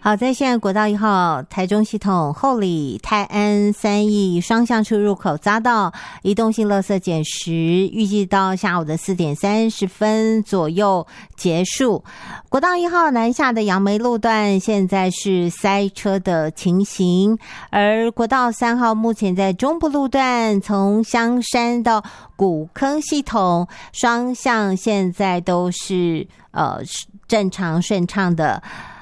好，在现在国道1号台中系统后里泰安三义双向出入口匝道移动性垃圾减时，预计到下午的4点30分左右结束。国道1号南下的杨梅路段现在是塞车的情形，而国道3号目前在中部路段从香山到古坑系统双向现在都是正常顺畅的。